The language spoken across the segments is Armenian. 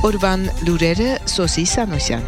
Օրվան լուրերը Սոսի Սանոսյան։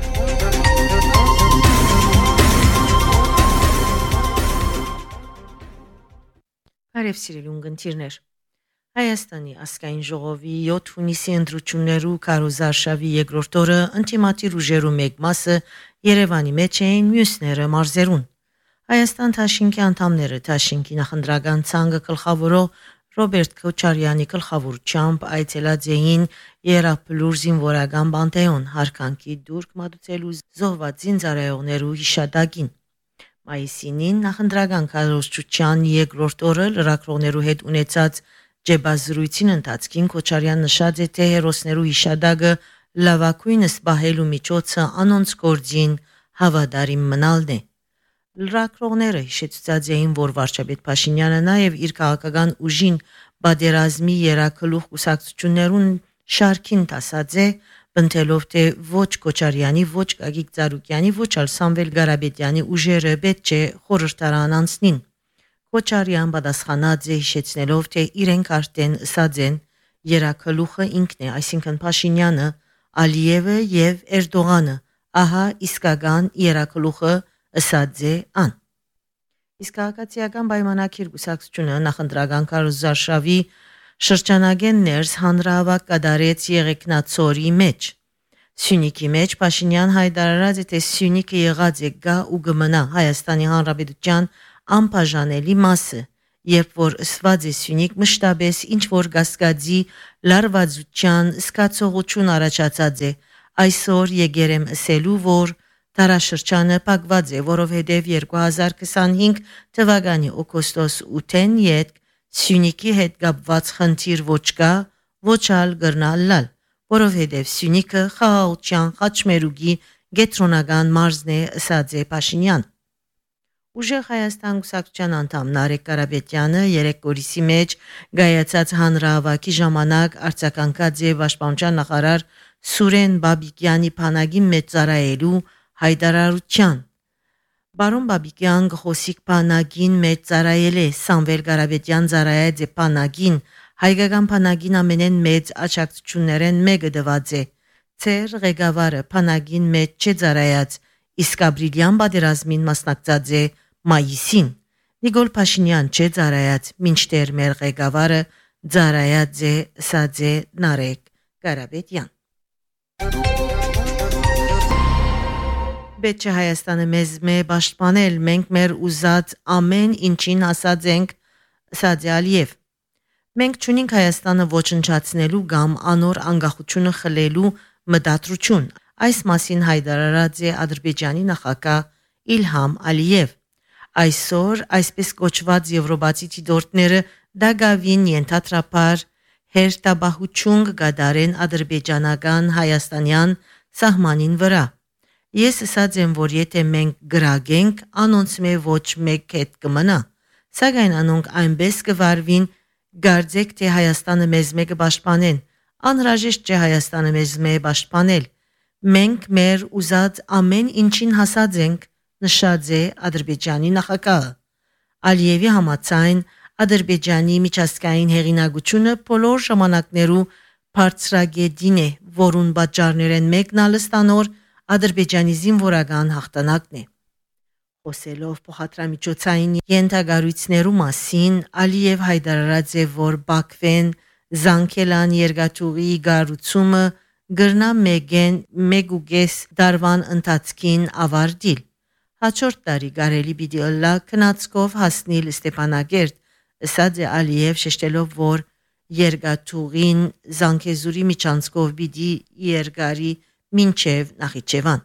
Բարև սիրելի ունգընտիրներ։ Հայաստանի ազգային ժողովի 7 հունիսի ընտրություններու քարոզարշավի երկրորդ օրը ինտիմատիր ուժերու մեկ մասը Երևանի մեջ էին, մյուսները մարզերուն։ Հայաստան Թաշինքի անդամները Թաշինքի նախընտրական ցանկը գլխավորող Ռոբերտ Քոչարյանի գլխավորությամբ այցելած էին Երապլուր զինվորական բանտեոն հարկանքի դուրք մատուցելու զոհված զինծառայողներու հիշատակին։ Մայիսին նախընտրական քարոզչության երկրորդ օրը լրագրողներու հետ ունեցած ջեբազրույցին ընթացքին Քոչարյան նշած է, թե հերոսներու հիշադակը լավակույնս բահելու միջոցը անոնց գործին հավատարիմ մնալն է։ Լրագրողները հիշեցուցած էին, որ վարչապետ Փաշինյանը նաև իր քաղաքական ուժին բادرազմի երակլուխ կուսակցություններուն շարքին տասած է, բնթելով թե ոչ Քոչարյանի, ոչ Գագիկ Ծառուկյանի, ոչ ալ Սամվել Ղարաբեդյանի ուժերը պետք չէ խորհրդարան անցնին։ Քոչարյան պատասխանած է հիշեցնելով, թե իրենք արդեն ըսած են երակլուխը ինքն է, այսինքն Փաշինյանը, Ալիևը եւ Էրդողանը, ահա իսկական երակլուխը ըսած է ան։ Իսկ քաղաքացիական պայմանագիր կուսակցությունը նախընտրական քարոզարշավի շրջանագեն ներս հանրահավաք կատարեց Եղեգնաձորի մեջ։ Սյունիքի մեջ Փաշինյան հայտարարած է, թե Սյունիքը եղած է գա ու գմնա Հայաստանի Հանրապետության անբաժանելի մասը, երբ որ ըսված է Սյունիք մշտապես ինչ որ գասկածի լարվածության զգացողություն առաջացած է, այսօր եկերեմ ասելու, որ Տարաշրջանը փակված է, որովհետև 2025 թվականի օգոստոս 8-ին յետ Սյունիքի հետ կապված խնդիր ոչ կա, ոչ ալ գրնալալ, որովհետև Սյունիքը խաղաղության խաչմերուկի գետրոնական մարզն է, ըսած է Փաշինյան։ Ուժեղ Հայաստան կուսակցության անդամ Նարեկ Ղարաբեդյանը 3 օրիսի մեջ գայացած հանրահավաքի ժամանակ արձագանքած է Պաշտպանության նախարար Սուրեն Բաբիկյանի բանակի մեծարայելու հայտարարության։ Բարոն Բաբիկյան գխոսիկ բանակին մեծարայել է, Սամվել Ղարաբեդյան ծառայած է բանակին, հայկական բանակին ամենեն մեծ աջակցություններեն մեկը դված է։ Ծեր ղեկավարը բանակին մեծ չէ ծառայած, իսկ ապրիլյան պատերազմին մասնակցած է մայիսին։ Նիկոլ Փաշինյան չէ ծառայած, մինչդեռ մեր ղեկավարը ծառայած է, ըսած է Նարեկ Ղարաբեդյան։ Պետք է Հայաստանը մեզ պաշտպանել, մենք մեր ուզած ամեն ինչին ասած ենք, ըսած է Ալիև։ Մենք չունենք Հայաստանը ոչնչացնելու կամ անոր անկախությունը խլելու մտադրություն։ Այս մասին հայտարարած է Ադրբեջանի նախագահ Իլհամ Ալիև։ Այսօր այսպես կոչված եվրոպացի դիտորդները դագավին ենթադրաբար հերթաբահություն կդարեն ադրբեջանական հայաստանյան սահմանին վրա։ Ես ասած եմ, որ եթե մենք գրագենք, անոնց մե ոչ մեկ հետ կմնա, սակայն անոնք այնպես կվարվին, գարձեք թե Հայաստանը մեզ մեկը պաշտպանեն, անհրաժեշտ չէ Հայաստանը մեզ մեկը պաշտպանել, մենք մեր ուզած ամեն ինչին հասած ենք, նշած է Ադրբեջանի նախագահը։ Ալիևի համաձայն Ադրբեջանի միջազգային հեղինակությունը բոլոր ժամանակներու բարձրագետին է, որուն պատճառներեն մեկն ալստանոր Ադրբեջանի զինվորական հաղթանակն է։ Խոսելով փոխադրամիջոցային ենթագարույցներու մասին, Ալիև հայտարարած է, որ Բաքվեն Զանգելան երկաթուղի գառուցումը գրնա մեգուգես դարվան ընթացքին ավարտիլ։ Հաջորդ տարի կարելի պիտի ըլլա քնածկով հասնիլ Ստեփանագերտ, ըսած է Ալիև շեշտելով, որ երկաթուղին Զանգեզուրի միջանցքով պիտի երկարի մինչև Նախիջևան։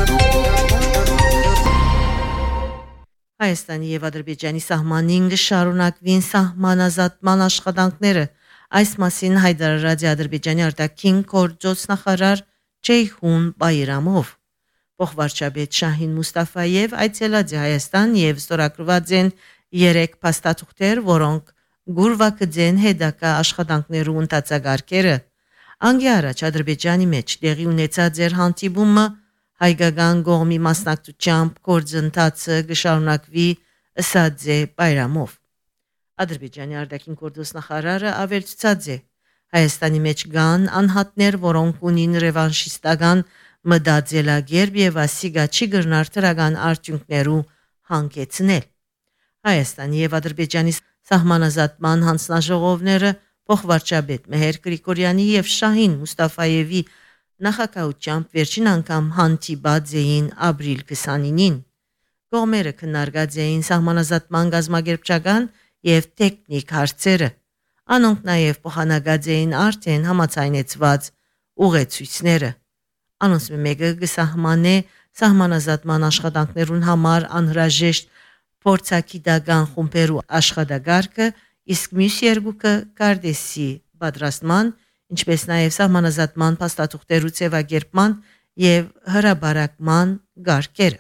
Հայաստանի եւ Ադրբեջանի սահմանին կշարունակվին սահմանազատման աշխատանքները, այս մասին հայտարարած է Ադրբեջանի արտաքին գործոց նախարար Ceyhun Bayramov։ Փոխվարչապետ Շահին Մուստաֆաև այցելած է Հայաստան եւ ստորագրված են 3 փաստաթուղթեր, որոնք գուրվակձեն հետակա աշխատանքներու ընթացագարկերը։ Անգի առաջ Ադրբեջանի մեջ տեղի ունեցած էր հանդիպումը հայկական կողմի մասնակցությամբ գործընթացը կշարունակվի, ըսած է Բայրամով։ Ադրբեջանի արտաքին գործոստ նախարարը ավելցրած է, Հայաստանի մեջ կան անհատներ, որոնք ունին ռևանշիստական մտածելակերպ եւ ասիգա չի գրնար թրական արդյունքներու հանգեցնել։ Հայաստանի եւ Ադրբեջանի սահմանազատման հանձնաժողովները փոխվարչապետ Մեհեր Գրիգորյանի եւ Շահին Մուստաֆայևի նախակահությամբ վերջին անգամ հանդիպած էին ապրիլ 29-ին։ Կողմերը քննարկած էին սահմանազատման գազագերբչական եւ տեխնիկ հարցերը։ Անոնք նաեւ փոխանակած էին արդեն համաձայնեցված ուղեցույցները։ Անոնց մեկը գսահմանե սահմանազատման աշխատանքներուն համար անհրաժեշտ փորձագիտական խումբերու աշխատակարգը, իսկ մյուս երկուքը կարդեսի պատրաստման, ինչպես նաև սահմանազատման փաստաթուղթերու ձևակերպման եւ հրաբարակման գարկերը։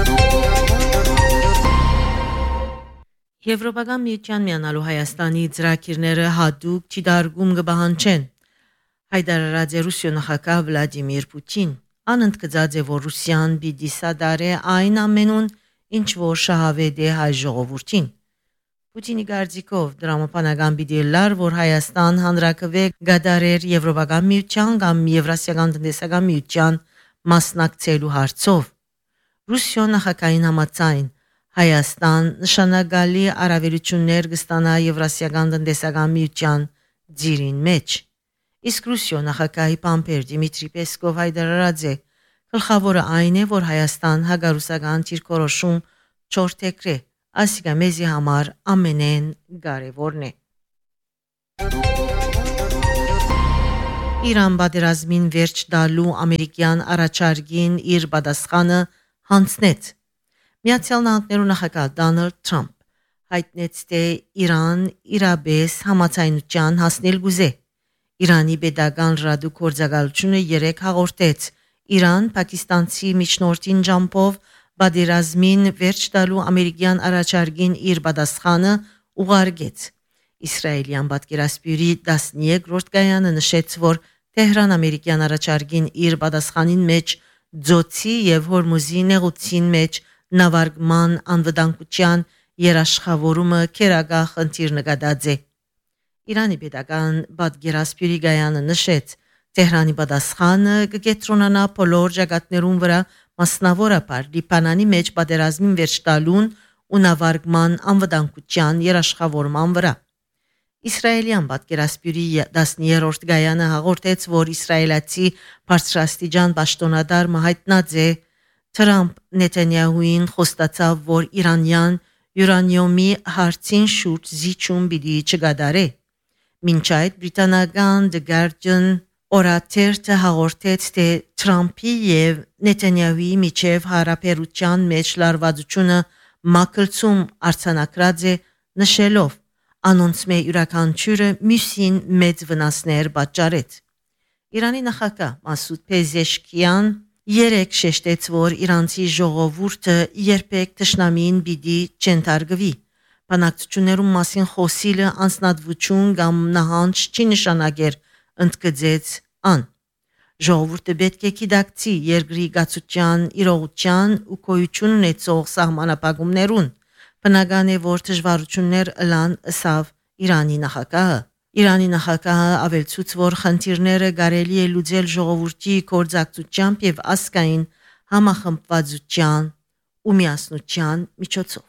Եվրոպական միության միանալու Հայաստանի ծրագիրները հատուկ չդարգում կբահանջեն։ Հայտարարած է Ռուսիա նախագահ Վլադիմիր Պուտին։ Անընդգծած է, որ Ռուսիան պիտի սադարե այն ամենուն, ինչ որ շահավետ է հայ ժողովրդին։ Պուտինի կարծիքով դրամապանական պիտի լար, որ Հայաստան հանրակրվե գադարեր Եվրոպական միության կամ Եվրասիական տնտեսական միության մասնակցելու հարցով։ Ռուսիա նախագահին համաձայն Հայաստան նշանակալի առավելություններ կստանա Եվրասիական տնտեսական միության ձիրին մեջ։ Իսկ Ռուսիա նախագահի պամպեր Դիմիտրի Պեսկով հայտարարած է. գլխավորը այն է, որ Հայաստան հագարուսական դիրքորոշում չորթեքրե, ասիկա մեզի համար ամենեն կարևորն է։ Իրան պատերազմին վերջ տալու ամերիկյան առաջարկին իր պատասխանը հանձնեց։ Միացյալ Նահանգներու նախագահ Դոնալդ Թրամփ հայտնեց, թե Իրան իրապես համաձայնության հասնել գուզե։ Իրանի պետական ռադիոգործակալությունը 3 հաղորդեց Իրան պակիստանցի միջնորդին ջամփով պատերազմին վերջ տալու ամերիկյան առաջարկին իր պատասխանը ուղարկեց։ Իսրայելյան պատկերասպյուրի 13-րդ կայանը նշեց, որ Թեհրան ամերիկյան առաջարկին իր պատասխանին մեջ ձոցի եւ Հորմուզի նեղուցին մեջ նավարկման անվտանգության երաշխավորումը քերագա խնդիր նկատած է։ Իրանի պետական պատկերասպյուրի գայանը նշեց, Թեհրանի պատասխանը կկենտրոնանա բոլոր ճակատներուն վրա, մասնավորապես Լիբանանի մեջ պատերազմին վերջ տալուն ու նավարկման անվտանգության երաշխավորման վրա։ Իսրայելյան պատկերասպյուրի 10-րդ գայանը հաղորդեց, որ իսրայելացի բարձրաստիճան պաշտոնատար հայտնած է Թրամփ Նեթանյահուին խոստացավ, որ իրանյան յուրանիումի հարցին շուրջ զիջում պիտի չգադարե։ Մինչ այդ բրիտանական The Guardian օրաթերթը հաղորդեց, թե Թրամփի եւ Նեթանյահուի միջև հարաբերության մեջ լարվածությունը մակլցում արձանագրած է, նշելով անոնց մե յուրաքանչյուրը մյուսին մեծ վնասներ պատճառեց։ Իրանի նախագահ Մասուդ Փեզեշքիան երեք շեշտեց, որ իրանցի ժողովուրդը երբեք թշնամին պիտի չընթարգվի։ Բանակցություններում մասին խոսիլը անձնատվություն կամ նահանջ չի նշանակեր, ընդգծեց ան։ Ժողովուրդը պետք է գիտակցի երկրի գացության, իրողության ու գոյություն ունեցող սահմանապահումներուն։ Բնական է, որ դժվարություններ ըլան ըսավ Իրանի նախագահը։ Իրանի նախագահը ավելցուց, որ խնդիրները կարելի է լուծել ժողովրդի կորձակցությամբ եւ ազգային համախմբվածության ու միասնության միջոցով։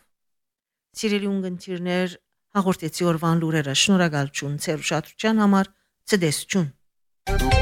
Սիրելի ունգընտիրներ, հաղորդեցի օրվան լուրերը, շնորհակալություն ձեր ուշադրության համար, ցտեսություն։